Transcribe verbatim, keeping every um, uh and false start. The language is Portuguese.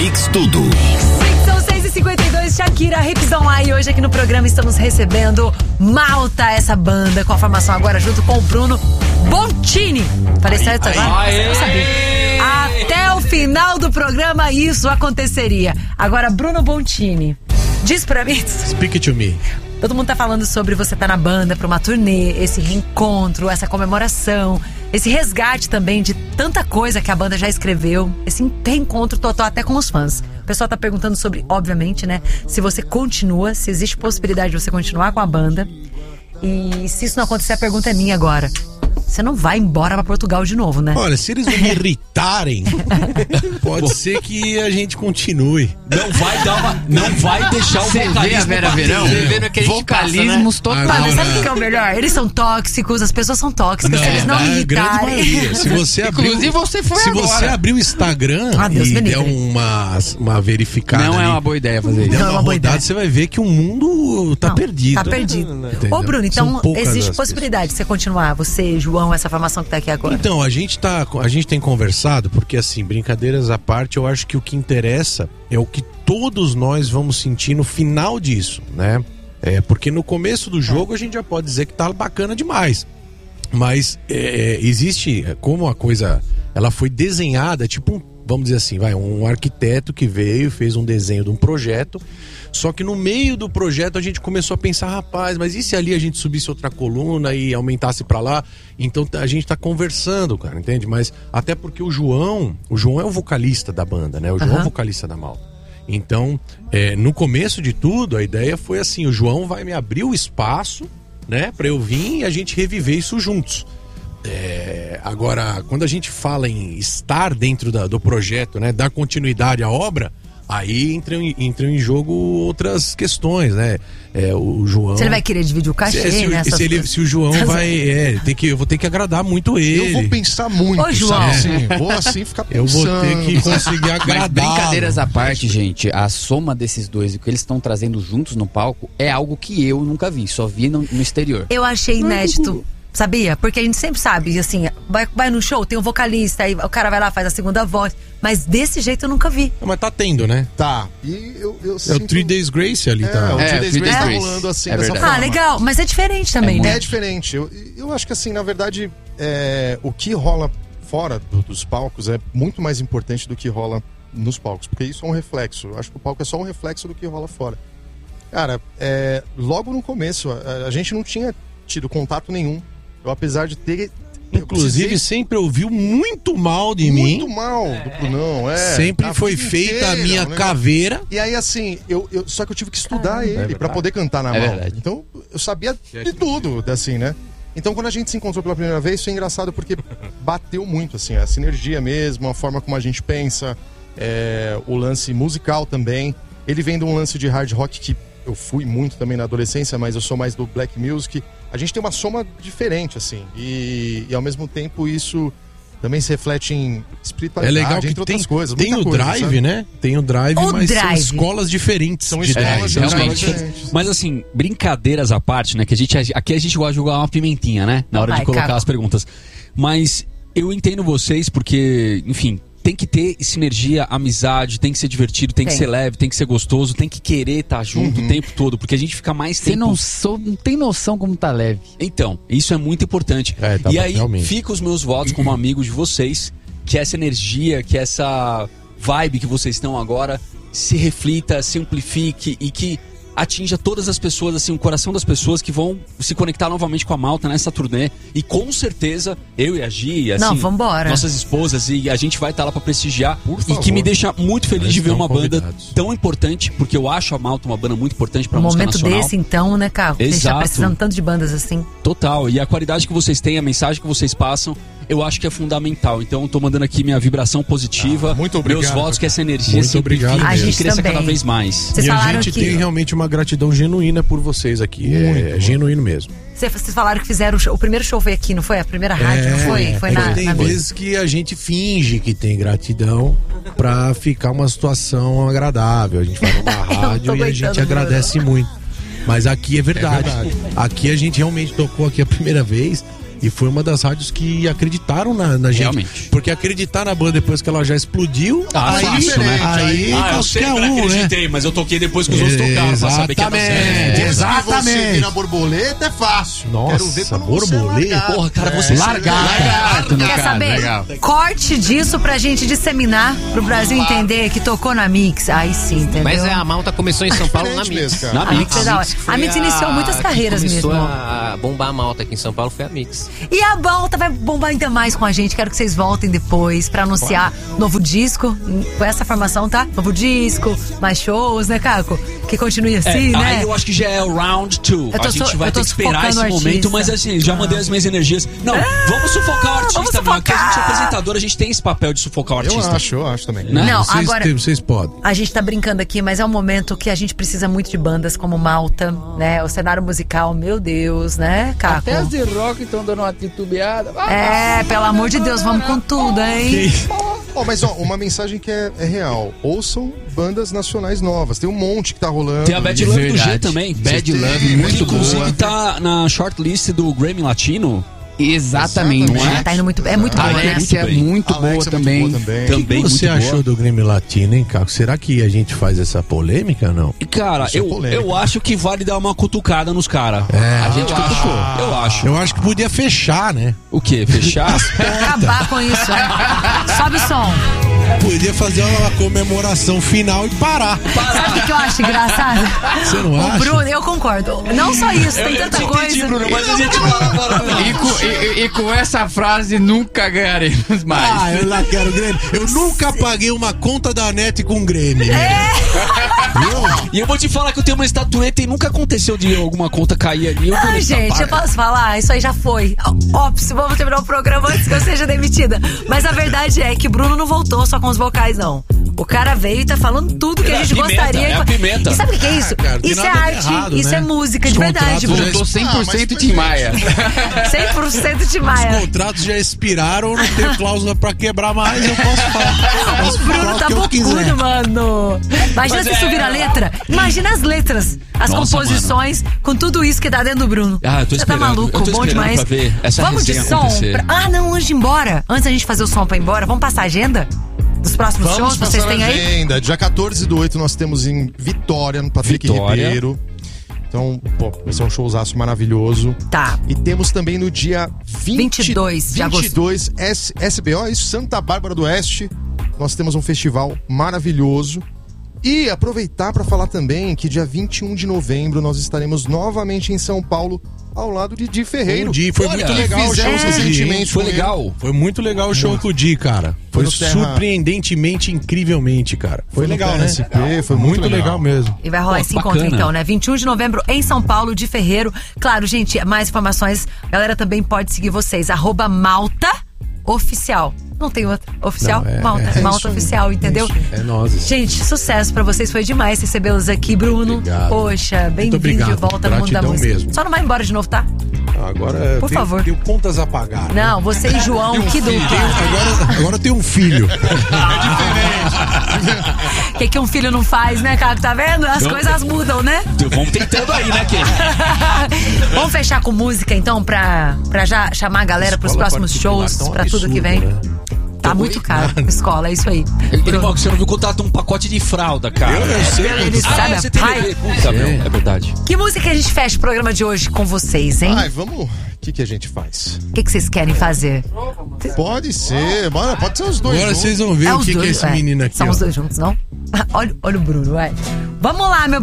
Mix Tudo. São seis e cinquenta e dois, Shakira, Hips Online. Hoje aqui no programa estamos recebendo Malta, essa banda com a formação agora junto com o Bruno Bontini. Falei certo agora? Eu não sabia. Até o final do programa isso aconteceria. Agora, Bruno Bontini, diz pra mim. Speak it to me. Todo mundo tá falando sobre você estar tá na banda pra uma turnê, esse reencontro, essa comemoração, esse resgate também de tanta coisa que a banda já escreveu, esse reencontro total até com os fãs. O pessoal tá perguntando sobre, obviamente, né, se você continua, se existe possibilidade de você continuar com a banda. E se isso não acontecer, a pergunta é minha agora. Você não vai embora pra Portugal de novo, né? Olha, se eles não me irritarem, pode ser que a gente continue. Não vai dar uma. Não vai deixar o vocalismo. Vera Verão, Você vê naquele vocalismos totais. Mas sabe o que é o melhor? Eles são tóxicos, as pessoas são tóxicas. Não, se eles não a irritarem. grande maioria. Se você abrir, Inclusive você foi se agora. você abrir o Instagram Ah, Deus e me der livre. uma, uma verificada Não ali, é uma boa ideia fazer isso. der Não é uma uma boa rodada, ideia. você vai ver que o mundo tá Não, perdido. Tá perdido. Entendeu? Ô, Bruno, São então poucas existe as possibilidade de você continuar, você, João, essa formação que tá aqui agora? Então, a gente tá, a gente tem conversado, porque assim, brincadeiras à parte, eu acho que o que interessa é o que todos nós vamos sentir no final disso, né? É, porque no começo do jogo a gente já pode dizer que tá bacana demais. Mas é, existe, como a coisa, ela foi desenhada, tipo um, vamos dizer assim, vai, um arquiteto que veio e fez um desenho de um projeto. Só que no meio do projeto a gente começou a pensar, rapaz, mas e se ali a gente subisse outra coluna e aumentasse pra lá? Então a gente tá conversando, cara, entende? Mas até porque o João, o João é o vocalista da banda, né? O João Uhum. é o vocalista da Malta. Então, é, no começo de tudo, a ideia foi assim, o João vai me abrir o espaço, né? Pra eu vir e a gente reviver isso juntos. É, agora, quando a gente fala em estar dentro da, do projeto, né? Dar continuidade à obra, aí entram, entram em jogo outras questões, né? É, o João... Se ele vai querer dividir o cachê, se, se, né? se, ele, se o João vai... É, tem que, eu vou ter que agradar muito ele. Eu vou pensar muito, Ô, João. sabe? Assim, vou assim ficar Eu pensando. vou ter que conseguir Mas agradar. brincadeiras à parte, gente, a soma desses dois e o que eles estão trazendo juntos no palco é algo que eu nunca vi, só vi no, no exterior. Eu achei inédito, sabia? Porque a gente sempre sabe, assim, vai, vai no show, tem um vocalista, aí o cara vai lá, faz a segunda voz. Mas desse jeito eu nunca vi. Mas tá tendo, né? Tá. E eu, eu É sinto... o Three Days Grace ali, É, tá? o É, Three Days Three Grace Days tá Grace. rolando assim, É dessa verdade. Ah, forma. legal, mas é diferente também, É né? É diferente. Eu, eu acho que assim, na verdade, é, o que rola fora do- dos palcos é muito mais importante do que rola nos palcos. Porque isso é um reflexo. Eu acho que o palco é só um reflexo do que rola fora. Cara, é, logo no começo, a, a gente não tinha tido contato nenhum. Eu, apesar de ter... eu Inclusive, precisei sempre ouviu muito mal de muito mim. mal do Brunão, é. Sempre A foi vida feita a inteira, minha um negócio. caveira. E aí, assim, eu, eu- só que eu tive que estudar Ah, ele verdade. pra poder cantar na É mão. verdade. Então, eu sabia de tudo, assim, né? Então, quando a gente se encontrou pela primeira vez, foi engraçado porque bateu muito, assim, a sinergia mesmo, a forma como a gente pensa, é, o lance musical também. Ele vem de um lance de hard rock que eu fui muito também na adolescência, mas eu sou mais do black music. A gente tem uma soma diferente, assim, e, e ao mesmo tempo isso também se reflete em É espiritualidade, legal que entre tem, outras coisas. tem muita o coisa, drive, sabe? né? Tem o drive, O mas drive. são escolas diferentes São de escolas drive. realmente. diferentes. Mas assim, brincadeiras à parte, né? Que a gente, aqui a gente gosta de jogar uma pimentinha, né? Na hora Vai, de colocar Caco. as perguntas. Mas eu entendo vocês porque, enfim, tem que ter sinergia, amizade, tem que ser divertido, tem, Tem. que ser leve, tem que ser gostoso, tem que querer estar junto o tempo todo, porque a gente fica mais Você tempo... não, sou, não tem noção como tá leve. Então, isso é muito importante. É, tá e bom, aí, realmente. fica os meus votos como amigo de vocês, que essa energia, que essa vibe que vocês estão agora se reflita, se amplifique e que atinja todas as pessoas, assim, o coração das pessoas que vão se conectar novamente com a Malta nessa turnê. E com certeza, eu e a Gi, assim, Não, vambora. nossas esposas, e a gente vai estar lá pra prestigiar. Por E favor. que me deixa muito feliz Eles de ver estão uma banda convidados. tão importante, porque eu acho a Malta uma banda muito importante pra Um música momento nacional. desse, então, né, Carlos? A gente tá Exato. precisando tanto de bandas assim. Total, e a qualidade que vocês têm, a mensagem que vocês passam, eu acho que é fundamental. Então eu tô mandando aqui minha vibração positiva, Ah, muito obrigado, meus votos, que essa energia Muito se obrigado amplifique mesmo. A e gente cresça também. cada vez mais. Vocês E a falaram gente que... tem realmente uma gratidão genuína por vocês aqui. É, Muito. é genuíno mesmo. Cê- Vocês falaram que fizeram o show. O primeiro show foi aqui, não foi? A primeira rádio, não foi? Foi é na, que tem na vezes que a gente finge que tem gratidão pra ficar uma situação agradável. A gente vai numa rádio e a aguentando, gente agradece muito. Mas aqui é verdade. É verdade. Aqui a gente realmente tocou aqui a primeira vez E foi uma das rádios que acreditaram na, na gente. Realmente. Porque acreditar na banda depois que ela já explodiu, Ah, aí, fácil, né? aí Ah, eu sempre qualquer um, né? acreditei, mas eu toquei depois que os outros tocaram, pra saber que era Exatamente. certo. Exatamente. Se você vira borboleta, é fácil. Nossa, Quero ver quando você borboleta. largar. Porra, cara, É. você Largar, largar, no Quer caso, saber? legal. Corte disso pra gente disseminar, pro Brasil entender que tocou na Mix. Aí sim, entendeu? Mas é, a Malta começou em São Paulo na Diferente Mix. mesmo, cara. Na A Mix. Mix é da hora. foi A Mix iniciou muitas que carreiras começou mesmo. a bombar a Malta aqui em São Paulo foi a Mix. E a Malta vai bombar ainda mais com a gente. Quero que vocês voltem depois pra anunciar novo disco. Com essa formação, tá? Novo disco, mais shows, né, Caco? Que continue assim, É, né? aí eu acho que já é o round two. Eu tô A gente so- vai eu tô ter que esperar esse sufocando o momento, artista. mas assim, já mandei as minhas energias. Não, vamos sufocar o artista, vamos mano. Porque a gente é sufocar. apresentador, a gente tem esse papel de sufocar o Eu artista. acho, eu acho também. Né? Não, Vocês, agora- têm- vocês podem. A gente tá brincando aqui, mas é um momento que a gente precisa muito de bandas como Malta, né? O cenário musical, meu Deus, né, Caco? Até as de rock estão dando uma titubeada. É, pelo amor de Deus, vamos com tudo, hein? Ó, mas ó, uma mensagem que é, é real. Ouçam bandas nacionais novas. Tem um monte que tá rolando. Tem a Bad Love do G Verdade. também. Bad Tem, Love, Bad muito Inclusive boa. tá na shortlist do Grammy Latino. Exatamente. Exatamente. É, tá indo muito, é muito A boa, né? Alexia é Muito bem. muito boa Alex é também. muito boa também. Também O que você muito achou boa. do Grêmio Latino, hein, Caco? Será que a gente faz essa polêmica ou não? E, cara, Isso é eu, polêmica. eu acho que vale dar uma cutucada nos caras. É, A gente cutucou. Eu acho. Eu acho que podia fechar, né? O quê? Fechar? Acabar com isso, né? Sobe o som. Podia fazer uma comemoração final e parar. Sabe o que, que eu acho engraçado? Você não O acha? Bruno, eu concordo. Não só isso, tem tanta coisa. mas a gente fala agora. E com, e- e com essa frase nunca ganharemos mais. Ah, eu lá quero Grêmio. Eu nunca paguei uma conta da net com Grêmio. né? Viu? E eu vou te falar que eu tenho uma estatueta e nunca aconteceu de alguma conta cair ali. Eu Ah, vou gente, eu posso falar? Isso aí já foi. Óbvio, vamos terminar o programa antes que eu seja demitida. Mas a verdade é que Bruno não voltou só com os vocais, não. O cara veio e tá falando tudo que É a a gente pimenta, gostaria. é a pimenta. E sabe o que é isso? Ah, cara, tem Isso é nada de arte, errado, isso né? é música Os de verdade, contratos já Bruno. Voltou cem por cento Ah, mas Tim Maia. cem por cento de Os Maia. contratos já expiraram, não tem cláusula pra quebrar mais, eu posso falar. O Posso Bruno falar o tá que eu quiser. bocudo, mano. Imagina Mas se é- subir a letra. Imagina as letras, as Nossa, composições, com tudo isso que tá dentro do Bruno. Ah, eu tô Você tá esperando, maluco, eu tô bom esperando demais. pra ver essa Vamos de resenha som. acontecer. pra- Ah, não, antes de ir embora. Antes da gente fazer o som pra ir embora, vamos passar a agenda dos próximos Vamos shows que vocês passar têm a aí? agenda. Dia quatorze do oito nós temos em Vitória, no Patrick Vitória. Ribeiro. Então, pô, vai ser um showzaço maravilhoso. Tá. E temos também no dia vinte, vinte e dois de agosto. vinte e dois, S, SBO, isso, Santa Bárbara do Oeste. Nós temos um festival maravilhoso. E aproveitar para falar também que dia vinte e um de novembro nós estaremos novamente em São Paulo, ao lado de Di Ferreiro. O Di, foi Olha, muito legal o show fizemos com o Di, hein? recentemente Foi com ele. legal. Foi muito legal o show com o Di, cara. Foi Foi no Terra- surpreendentemente, incrivelmente, cara. Foi, Foi no legal, Terra né? S P, foi muito legal. legal. mesmo. E vai rolar Pô, esse bacana. encontro então, né? vinte e um de novembro em São Paulo, de Ferreiro. Claro, gente, mais informações. A galera também pode seguir vocês. Arroba Malta Oficial. Não tem outra. Oficial? Não, é- Malta. é Malta isso aí. Oficial, entendeu? É nós. Gente, sucesso pra vocês. Foi demais recebê-los aqui, Bruno. Obrigado. Poxa, bem-vindo de obrigado. volta no mundo da Gratidão música. mesmo. Só não vai embora de novo, tá? Agora Por tenho, favor. tenho contas a pagar. né? Não, você e João, que Tenho- dupla. agora, agora eu tenho um filho. O que, que um filho não faz, né, cara? Tá vendo? As Eu- coisas mudam, né? Vamos tentando aí, né, Ken? Vamos fechar com música, então, pra, pra já chamar a galera pros Escola próximos particular shows, tá um pra tudo que vem. absurdo, né? Tá muito caro. Escola, é isso aí. Irmão, que você não viu contato um pacote de fralda, cara. Eu, eu sei. Ele quantos- sabe a você tem pai. bebê. Puta, meu, é verdade. Que música a gente fecha o programa de hoje com vocês, hein? Ai, vamos. O que, que a gente faz? O que, que vocês querem fazer? Pode ser, bora, pode ser os dois. Agora juntos. vocês vão ver É o os que, que é dois, esse é. menino aqui. São ó. os dois juntos, não? Olha, olha o Bruno, vai. Vamos lá, meu